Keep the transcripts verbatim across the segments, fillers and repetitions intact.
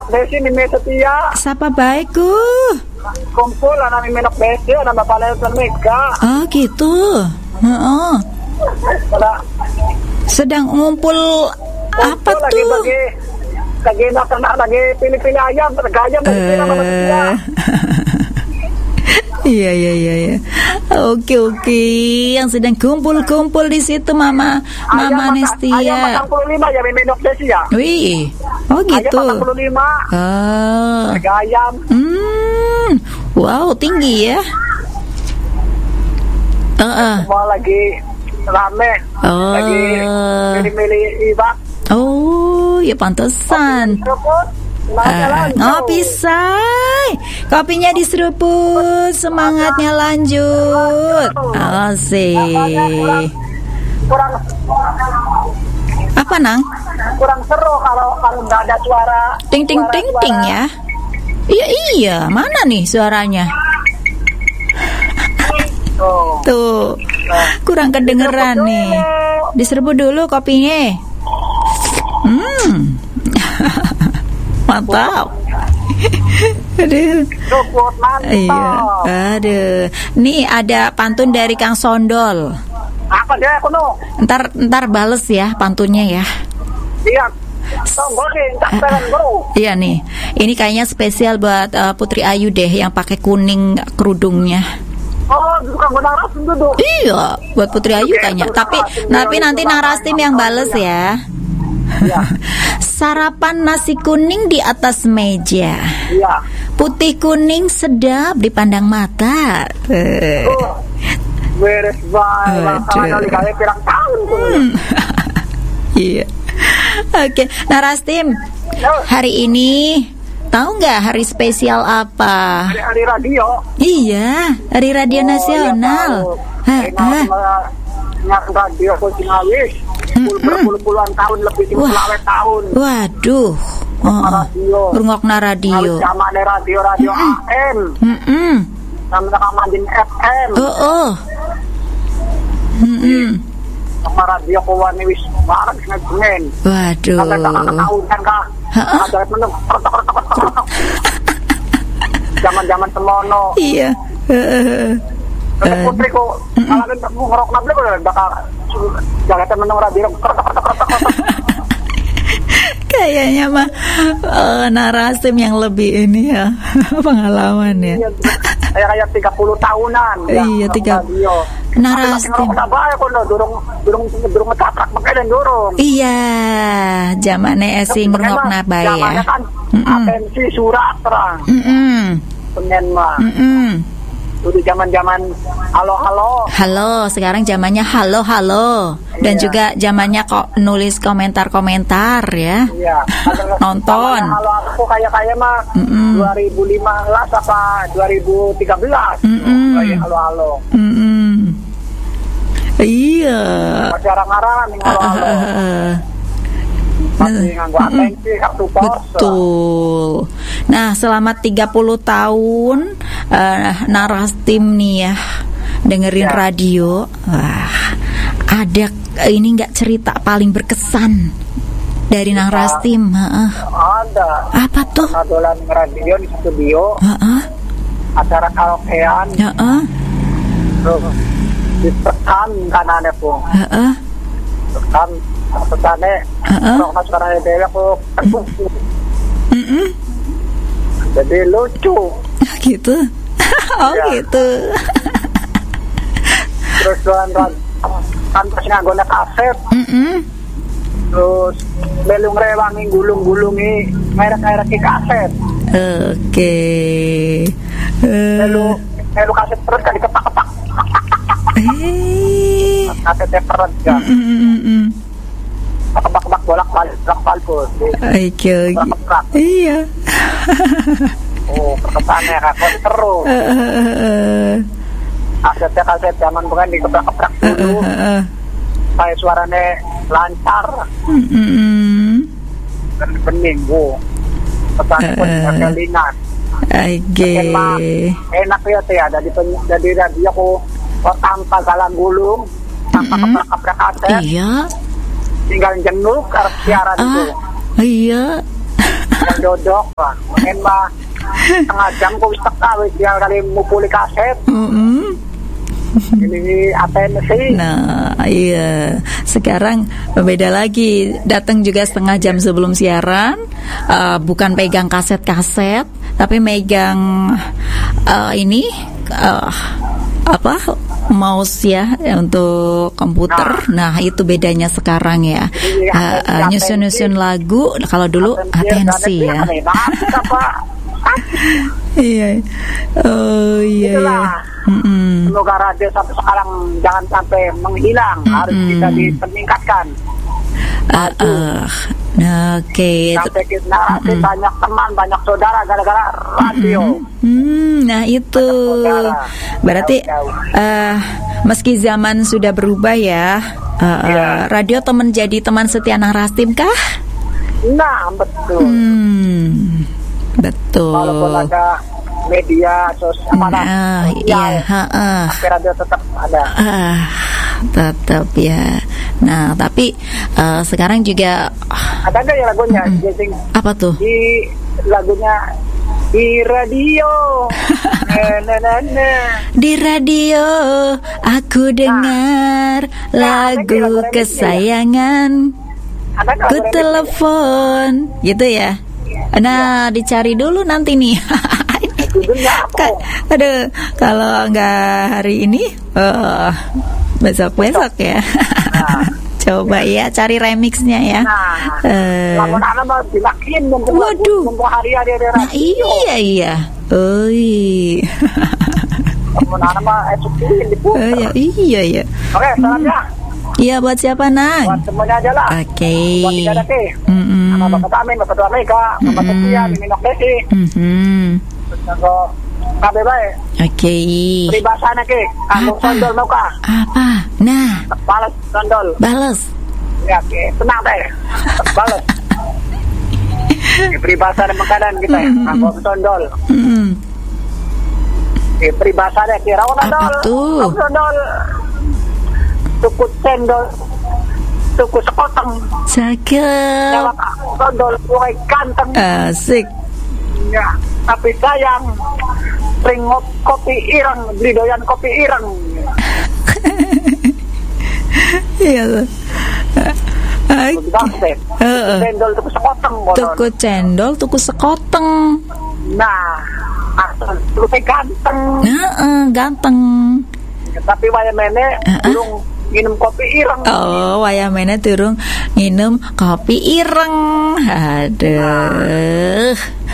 Desi ni may setia. Sapa baik ku? Kumpul anak ni minok Desi, anak bapak Nelson Mega. Oh gitu. Heeh. Pada Sedang ngumpul apa kumpul lagi tuh? bagi lagi nak nak lagi pilih-pilih ayam, ayam dari sini sama setia. Iya iya iya iya. Oke oke, yang sedang kumpul-kumpul di situ Mama Mama Ayam Nestia. empat puluh lima ya minok Desi ya. Wih. Oh gitu. Ayam empat puluh lima. Oh. Harga ayam. Hmm. Wow, tinggi ya. Heeh. Semua lagi rame. Oh. Lagi milih-milih ibak. Oh, ya pantesan. Ah, ngopi say. Kopinya diseruput, semangatnya lanjut. Asik. Kurang Apa nang? kurang seru kalau kalau nggak ada suara. Ting ting suara- ting suara. ting ya. Iya iya, mana nih suaranya? Oh. Tuh, kurang kedengeran nih. Diserbu dulu kopinya. Hmm, mantap. Aduh, Seruput mantap. iya, aduh. Nih ada pantun dari Kang Sondol. Apa dia kuno? Ntar ntar bales ya pantunnya ya. Iya. Tunggu nih, tak pengen bro. Iya nih, ini kayaknya spesial buat uh, Putri Ayu deh yang pakai kuning kerudungnya. Oh, bukan benar duduk. Iya, buat Putri Ayu kayaknya. Tapi tapi nanti Nang Rastim yang bales ya. Iya. Sarapan nasi kuning di atas meja. Iya. Putih kuning sedap dipandang mata. Eh. Oh, beres banget. Aduh. Kali kali pirang tahun tuh. Hmm. Iya. Oke, Nang Rastim, hari ini tahu nggak hari spesial apa? Hari-hari radio. Iya, Hari Radio Oh, Nasional. Iya, Hah, tahu. hah. Nyak radio ko singawis. Berpuluh-puluhan tahun lebih di Wah. puluhan tahun. Waduh. Oh, oh. Radio. Rungokna radio. Zaman radio radio A M. Mm-mm. Sama Kamadin F M. Oh, oh. Mm-mm. Sama radio ko wani wis barang ngegen. Waduh. Sampai tak ketahuan ka. Ha-ha. Ada menung zaman-zaman semono. Iya. Heeh. Terus putri ko kalau kan mau ngerok nabli ko bakal jangan menung radio. Kayaknya mah eh, Nang Rastim yang lebih ini ya pengalaman ya. Kayak kayak tiga puluh tahunan. Iya, tiga- Nang Rastim. Ngerok nabli ko durung durung durung ngecakrak makanya durung. Iya, zamannya esi ngrungokna bae Zamannya ya. kan Mm-mm. atensi surat terang. Mm-mm. Penen mah. Mm-mm. Dulu zaman-zaman halo-halo. Halo, sekarang zamannya halo halo dan Iya. juga zamannya kok nulis komentar-komentar ya. Iya. Nonton. Halo aku kayak-kayak mah Mm-mm. dua ribu lima belas apa dua ribu tiga belas. Mm-mm. Kayak halo-halo. Mm-mm. Iya. Masih arang-arang nih halo-halo. Eh, Masih nganggo atensi kartu pos. betul. Nah, selama tiga puluh tahun uh, Nang Rastim nih ya dengerin Ya. radio. Wah, ada ini nggak cerita paling berkesan dari Nang Rastim? Heeh. Ada. Apa tuh? Adolan radio di studio, Heeh. acara karaokean, Heeh. terus ditekan kanannya po. Heeh. Tekan tekannya. Heeh. Kalau mas sekarang dewe aku Mm-mm. jadi lucu. Gitu. Oh Ya. gitu. Terus doan doan kan pas nganggone kaset. Mm-mm. Terus belung rewangi gulung-gulungi merek-merek di kaset. Oke. Eh, Melu melu kaset terus kan dikepak-kepak. Eh. Kasetnya peret kan. Mm-mm. Kepak-kepak bolak-balik bolak-balik bos. Oke, oke. Kepak-kepak. Iya. Oh, perkesannya kan kok seru. Eh, eh, eh, Kasetnya kaset zaman bukan dikepak-kepak eh, dulu. eh, eh. Kayak suaranya lancar Mm-mm. dan bening, bu. Pesan pun Eh. kelingan. Oke. Emang enak ya teh ada di pen- jadi radio ko kok tanpa galang gulung, tanpa Mm-mm. keprak-keprak kaset, Iya. tinggal jenuk arep siaran itu. Ah, iya. Yang dodok lah. Mungkin mah setengah jam kok wis teka wis dia kali mupuli kaset. Mm-mm. Ini atensi. Nah, iya. Sekarang beda lagi. Datang juga setengah jam sebelum siaran. Uh, bukan pegang kaset-kaset, tapi megang uh, ini uh, apa? Mouse ya untuk komputer. Nah, nah itu bedanya sekarang ya. Uh, uh, nyusun-nyusun lagu. Kalau dulu atensi, atensi ya. Iya. Oh iya. Itulah. Mm-mm. Semoga radio sampai sekarang jangan sampai menghilang. Mm-mm. Harus bisa dipeningkatkan. Uh, uh, nah, oke. Okay. Sampai kita mm-mm. banyak teman, banyak saudara gara-gara radio. Hmm, nah itu berarti uh, meski zaman sudah berubah ya, uh, yeah. uh, radio teman jadi teman setia Nang Rastim kah? Nah betul. Hmm, betul. Walaupun ada media sosial, nah, iya, uh, tapi radio tetap ada. Uh, tetap ya. Nah, tapi uh, sekarang juga ada nggak ya lagunya? Mm, Jadi, apa tuh? Di lagunya di radio. nah, nah, nah, nah. Di radio aku dengar nah, lagu nah, kesayangan. Ya? Ku telepon, gitu ya. Nah, ya. Dicari dulu nanti nih. Ka- aduh, kalau nggak hari ini, uh, besok-besok ya. Nah, coba ya. ya cari remixnya ya. Nah, uh, lama-lama dimakin mumpung waduh. Mumpung hari-hari ada nah, iya iya. Oh iya. Lama-lama eksekutif diputar. Oh iya iya iya. Oke, salam ya. Iya, buat siapa, Nang? Buat semuanya aja lah. Oke. Okay. Buat tiga dati. Mm-hmm. Sama Bapak Tamin, Bapak Tua Mega, Bapak Setia, Miminok Desi. Mm-hmm. Terus aku kabe baik. Oke. Okay. Peribahasanya ke, aku sondol mau kah? Apa? Nah. Balas sondol. Balas. Ya, oke. Tenang deh. Balas. Peribahasanya makanan kita ya. Mm-hmm. Aku sondol. Mm-hmm. Peribahasanya kira aku sondol. Apa tuh? Aku sondol. Tuku cendol, tuku sekoteng. Cakep. Jawab sondol, bukai ganteng. Asik. Ya, tapi sayang sering kopi ireng, beli doyan kopi ireng. Iya tuh. Cendol, tuku sekoteng. Tuku cendol, tuku sekoteng. Nah, tuku ganteng. Nah, uh, ganteng. Tapi wayamene uh-uh. belum minum kopi ireng. Oh, wayamene turung minum kopi ireng. Aduh.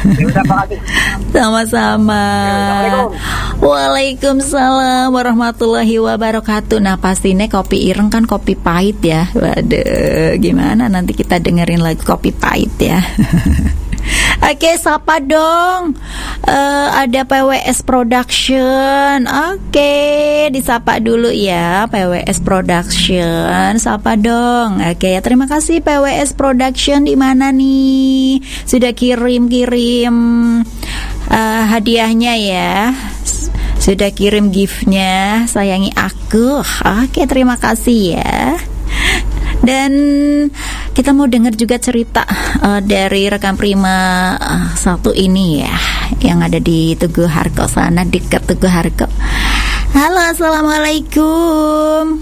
Sama-sama. Waalaikumsalam warahmatullahi wabarakatuh. Nah, pastinya kopi ireng kan kopi pahit ya. Waduh, gimana nanti kita dengerin lagu kopi pahit ya. Oke, sapa dong. Uh, ada P W S Production. Oke, disapa dulu ya P W S Production. Sapa dong. Oke, terima kasih P W S Production. Di mana nih? Sudah kirim-kirim uh, hadiahnya ya. Sudah kirim giftnya. Sayangi aku. Oke, terima kasih ya. Dan kita mau dengar juga cerita uh, dari rekan Prima uh, satu ini ya, yang ada di Tugu Harko sana, dekat Tugu Harko. Halo, assalamualaikum.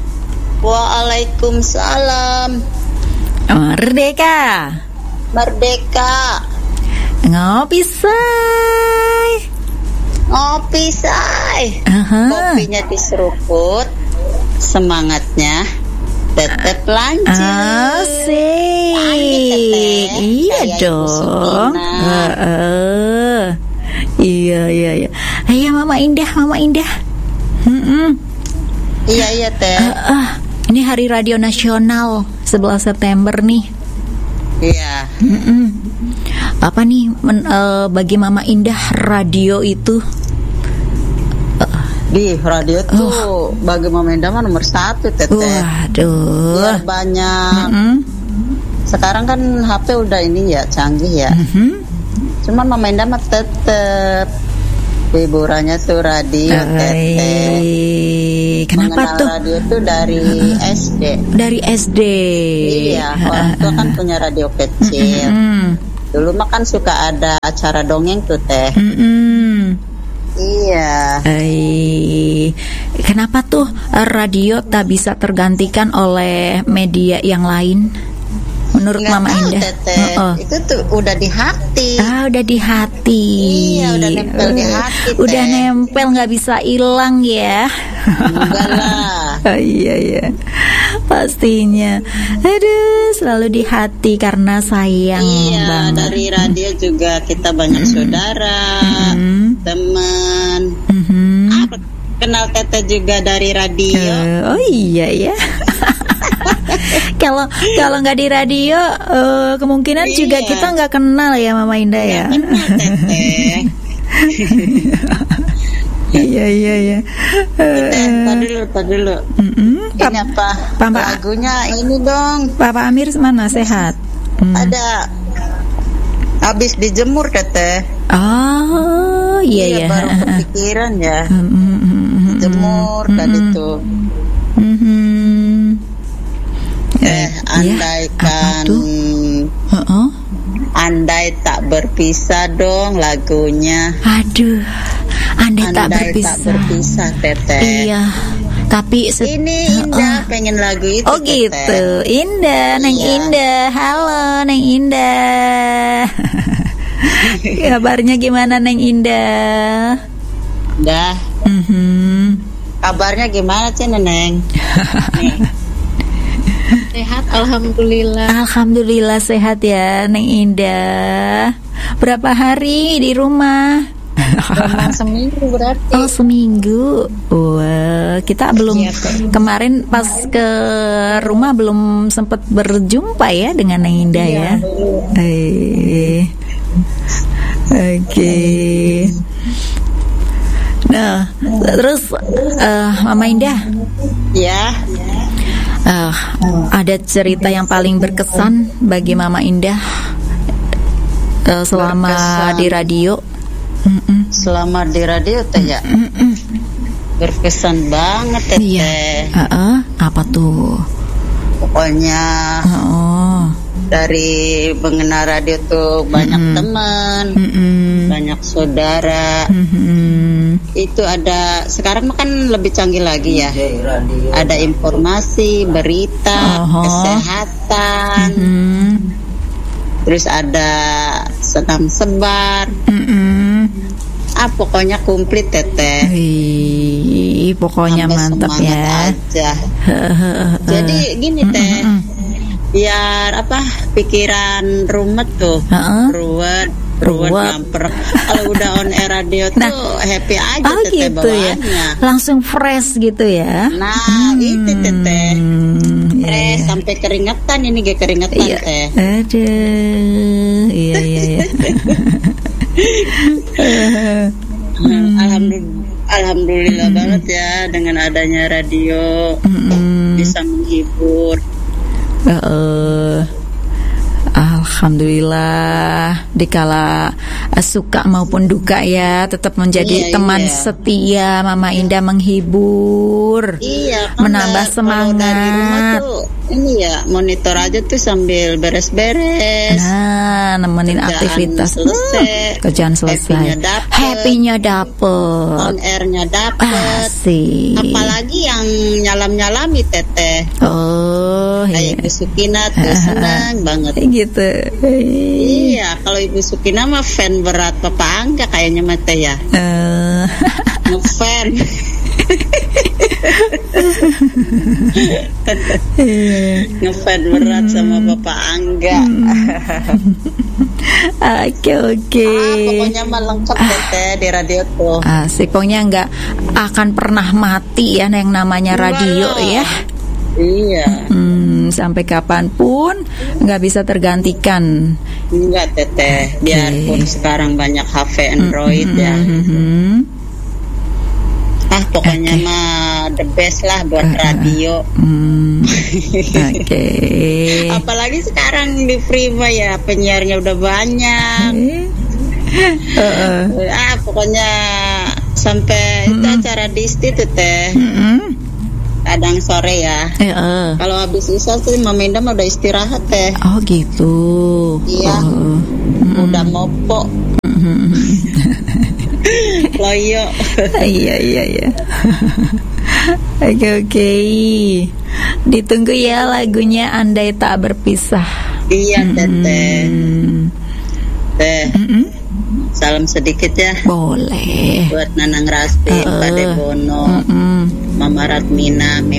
Waalaikumsalam. Merdeka. Merdeka. Ngopi say. Ngopi say. Uh-huh. Kopinya diseruput, semangatnya tetap lanjut. Asik. Iya dong. Uh, uh. Iya iya iya. Iya Mama Indah, Mama Indah. Mm-mm. Iya iya teh. Uh, uh. Ini Hari Radio Nasional sebelas September nih. Iya. Mm-mm. Apa nih men, uh, bagi Mama Indah radio itu? Di radio tuh oh. bagi Mama Indah mah nomor satu teteh. Waduh. Biar banyak. Mm-hmm. Sekarang kan H P udah ini ya canggih ya. Mm-hmm. Cuman Mama Indah mah tetep hiburannya tuh radio teteh. Kenapa mengenal tuh? Radio tuh dari S D. Dari S D. Iya, orang tua kan punya radio kecil. Mm-hmm. Dulu mah kan suka ada acara dongeng tuh teh. Mm-mm. Iya. Eh, kenapa tuh radio tak bisa tergantikan oleh media yang lain? Menurut Nggak Mama tahu, Indah, Teteh. oh, oh. Itu tuh udah di hati. Ah, udah di hati. Iya, udah nempel di hati, Teh. Udah nempel, nggak bisa hilang ya. Enggak lah. Oh, iya iya, pastinya. Aduh, selalu di hati karena sayang Iya, banget. dari radio juga kita banyak saudara, Mm-hmm. teman. Mhm. Ah, kenal Teteh juga dari radio. Eh, oh iya ya. Kalau kalau nggak di radio, eh, kemungkinan Iya. juga kita nggak kenal ya Mama Indah ya. Nggak kenal Teteh. Iya iya iya. Teteh, tar dulu, tar dulu. Mm-mm. Pap- Ini apa? Papa, Lagunya ini dong. Papa Amir mana sehat? Hmm. Ada habis dijemur Teteh. Oh iya Iya, ya. baru kepikiran ya. Mm, mm, mm, mm, Jemur mm, tadi mm, tuh. mhm. Eh, Ya, andaikan apa tuh? Heeh. andai tak berpisah dong lagunya. Aduh, andai, tak Andai berpisah. tak berpisah Teteh. Iya, tapi se- Ini Indah pengen lagu itu. oh Teteh. gitu, Indah, Neng Iya. Indah, halo Neng Indah. Kabarnya gimana Neng Indah? Dah. Mhm. Kabarnya gimana sih Neneng? Nih. Sehat, alhamdulillah. Alhamdulillah sehat ya Neng Indah. Berapa hari di rumah? Memang seminggu berarti. Oh seminggu. Wah, kita belum Iya, Teh. kemarin pas ke rumah belum sempat berjumpa ya dengan Neng Indah ya. Eh, oke. Nah, terus eh, Mama Indah, Ya. eh, ada cerita yang paling berkesan bagi Mama Indah eh, selama Berkesan. di radio? Mm-mm. Selama di radio Teh ya. Mm-mm. Berkesan banget Teteh. Iya. Heeh, apa tuh? Pokoknya Oh. dari mengenal radio tuh banyak Mm-mm. teman, Mm-mm. banyak saudara. Mm-mm. Itu ada sekarang mah kan lebih canggih lagi ya. Ada informasi, berita, Oho. kesehatan, Mm-mm. terus ada senam sebar. Mm-mm. Ah pokoknya komplit Teteh. Wih, pokoknya Sampai mantap semangat ya. aja. Jadi gini Teh, biar apa pikiran rumet tuh, Heeh. ruwet, ruwet Ruwet. nyamper. Kalau udah on air radio Nah. tuh happy aja Oh Teteh gitu ya. bawaannya. Langsung fresh gitu ya. Nah itu Teteh. Hmm, iya, Eh iya. sampai keringetan ini gak keringetan Iya. Teh. Aduh, iya iya iya. Hmm, Alhamdulillah, alhamdulillah banget ya dengan adanya radio Mm-mm. bisa menghibur. Heeh. Alhamdulillah dikala uh, suka maupun duka ya tetap menjadi Iya, teman iya. setia Mama Indah menghibur, Iya, kan menambah da- kalau dari rumah semangat. tuh ini ya monitor aja tuh sambil beres-beres. Nah, nemenin Kerjaan aktivitas selesai, Hmm, kerjaan selesai, happy-nya dapet. happy-nya On dapet. airnya dapet. Asik. Apalagi yang nyalam-nyalami Teteh. Oh, Kayak iya. Ibu Sukina tuh senang banget. Gitu. Iya, kalau Ibu Sukina mah fan berat Papa Angga kayaknya mah Teh ya. Eh, Ngefan. Ngefan berat sama Papa Angga. Oke oke. Ah, pokoknya mah lengkap Teteh di radio tuh. Asik, pokoknya nggak akan pernah mati ya yang namanya radio Enggak. ya. Iya, Hmm, sampai kapanpun nggak bisa tergantikan. enggak Teteh. Biarpun sekarang banyak H P Android ya. Mhm. Ah, pokoknya Oke. mah the best lah buat radio. Hmm, Oke. Apalagi sekarang di Prima ya penyiarnya udah banyak. Heeh. Ah, pokoknya sampai itu acara Disti tuh Teh. Mm-mm. kadang sore ya. Eh, eh. Kalau habis isya sih Mama Indah udah istirahat teh. Oh gitu. Iya. Oh. Udah mopo. Loyo. Iya iya iya. Oke oke. Ditunggu ya lagunya Andai Tak Berpisah. Iya teteh. Mm-hmm. Teh. Mm-hmm. Salam sedikit ya. Boleh. Buat Nanang Rastin, uh, Pak Debono, mm-hmm. Mama Ratmina,